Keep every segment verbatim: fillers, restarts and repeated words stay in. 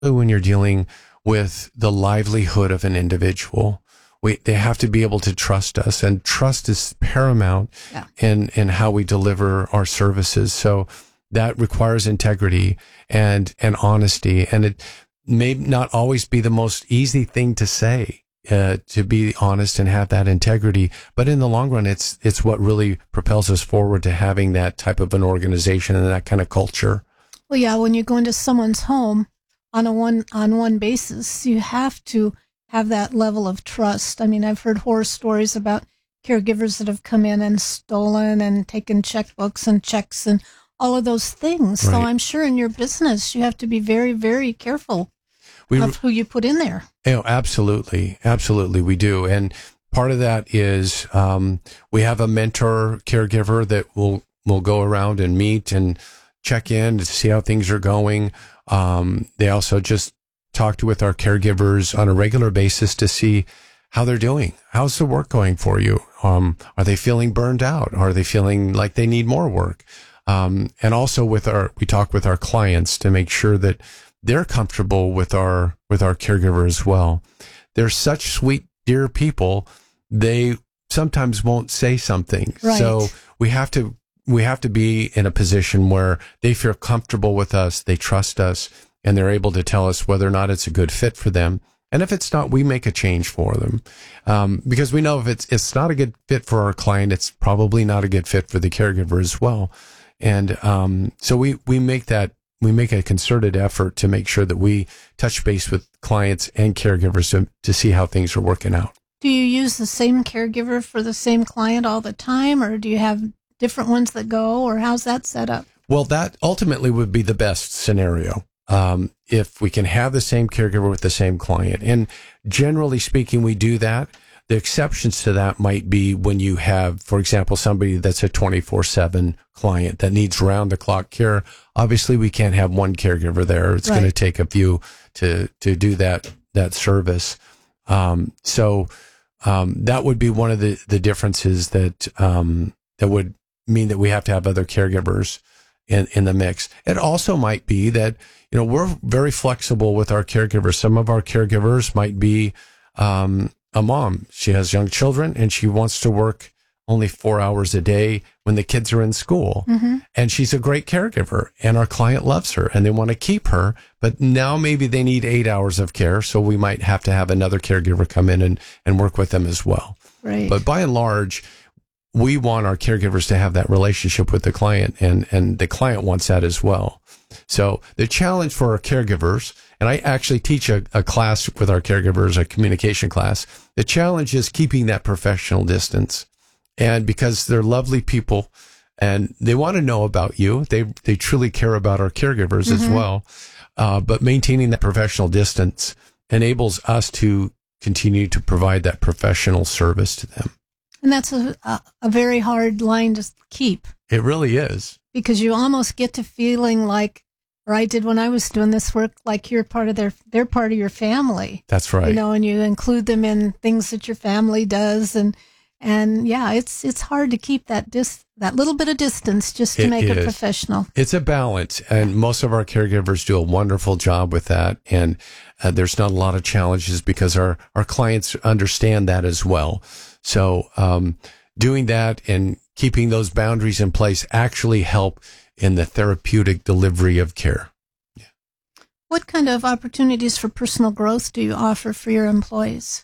when you're dealing with the livelihood of an individual. We, they have to be able to trust us, and trust is paramount yeah. in, in how we deliver our services. So that requires integrity and, and honesty. And it may not always be the most easy thing to say, uh, to be honest and have that integrity. But in the long run, it's, it's what really propels us forward to having that type of an organization and that kind of culture. Well, yeah, when you go into someone's home on a one, on one basis, you have to have that level of trust. I mean, I've heard horror stories about caregivers that have come in and stolen and taken checkbooks and checks and all of those things. Right. So I'm sure in your business, you have to be very, very careful we, of who you put in there. You know, absolutely. Absolutely. We do. And part of that is, um, we have a mentor caregiver that will, will go around and meet and check in to see how things are going. Um, they also just talked with our caregivers on a regular basis to see how they're doing. How's the work going for you? Um, are they feeling burned out? Are they feeling like they need more work? Um, and also with our, we talk with our clients to make sure that they're comfortable with our, with our caregiver as well. They're such sweet, dear people. They sometimes won't say something. Right. So we have to, we have to be in a position where they feel comfortable with us. They trust us, and they're able to tell us whether or not it's a good fit for them. And if it's not, we make a change for them. Um, because we know if it's, it's not a good fit for our client, it's probably not a good fit for the caregiver as well. And, um, so we, we make that, we make a concerted effort to make sure that we touch base with clients and caregivers to, to see how things are working out. Do you use the same caregiver for the same client all the time, or do you have different ones that go, or how's that set up? Well, that ultimately would be the best scenario. Um, if we can have the same caregiver with the same client. And generally speaking, we do that. The exceptions to that might be when you have, for example, somebody that's a twenty-four seven client that needs round the clock care. Obviously, we can't have one caregiver there. It's Right. going to take a few to, to do that, that service. Um, so, um, that would be one of the, the differences that, um, that would mean that we have to have other caregivers in, in the mix. It also might be that, you know, we're very flexible with our caregivers. Some of our caregivers might be, um, a mom. She has young children and she wants to work only four hours a day when the kids are in school. Mm-hmm. And she's a great caregiver, and our client loves her and they want to keep her, but now maybe they need eight hours of care. So we might have to have another caregiver come in and, and work with them as well. Right. But by and large, we want our caregivers to have that relationship with the client, and, and the client wants that as well. So the challenge for our caregivers, and I actually teach a, a class with our caregivers, a communication class. The challenge is keeping that professional distance. And because they're lovely people and they want to know about you, they, they truly care about our caregivers mm-hmm. as well. Uh, but maintaining that professional distance enables us to continue to provide that professional service to them. And that's a, a, a very hard line to keep. It really is. Because you almost get to feeling like, or I did when I was doing this work, like you're part of their, they're part of your family. That's right. You know, and you include them in things that your family does. And, and yeah, it's, it's hard to keep that dis, that little bit of distance just to It make is. it professional. It's a balance, and most of our caregivers do a wonderful job with that. And uh, there's not a lot of challenges because our, our clients understand that as well. So, um, doing that and keeping those boundaries in place actually help in the therapeutic delivery of care. Yeah. What kind of opportunities for personal growth do you offer for your employees?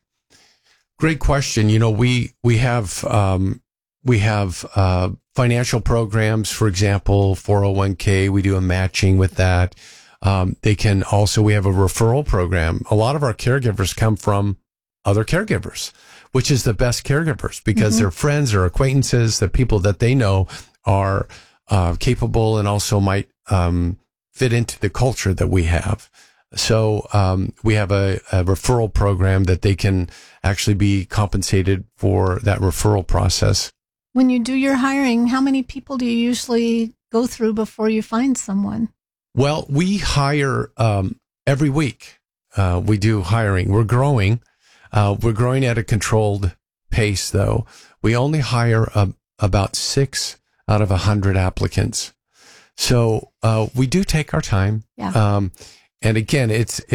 Great question. You know, we, we have, um, we have, uh, financial programs, for example, four oh one k. We do a matching with that. Um, they can also, we have a referral program. A lot of our caregivers come from other caregivers, which is the best caregivers because mm-hmm. their friends or acquaintances, the people that they know are uh, capable and also might um, fit into the culture that we have. So um, we have a, a referral program that they can actually be compensated for that referral process. When you do your hiring, how many people do you usually go through before you find someone? Well, we hire um, every week. Uh, we do hiring. We're growing. Uh, we're growing at a controlled pace, though. We only hire uh, about six out of a hundred applicants. So uh, we do take our time. Yeah. Um, And again, it's